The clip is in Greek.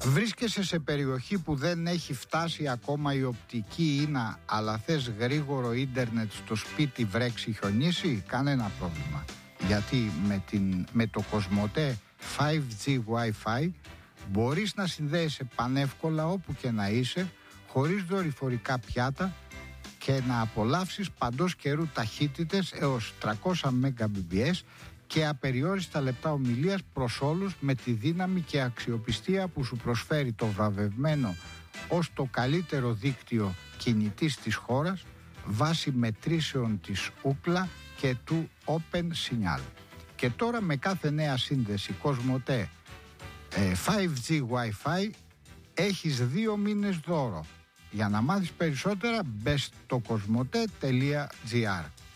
Βρίσκεσαι σε περιοχή που δεν έχει φτάσει ακόμα η οπτική ίνα, αλλά θες γρήγορο ίντερνετ στο σπίτι, βρέξει, χιονίσει? Κανένα πρόβλημα. Γιατί με το Κοσμοτέ 5G Wi-Fi μπορείς να συνδέεσαι πανεύκολα όπου και να είσαι, χωρίς δορυφορικά πιάτα, και να απολαύσεις παντός καιρού ταχύτητες έως 300 Mbps και απεριόριστα λεπτά ομιλίας προς όλους, με τη δύναμη και αξιοπιστία που σου προσφέρει το βραβευμένο ως το καλύτερο δίκτυο κινητής της χώρας, βάσει μετρήσεων της Ookla και του Open Signal. Και τώρα με κάθε νέα σύνδεση Κοσμοτέ 5G Wi-Fi έχεις 2 μήνες δώρο. Για να μάθεις περισσότερα μπες στο κοσμοτέ.gr.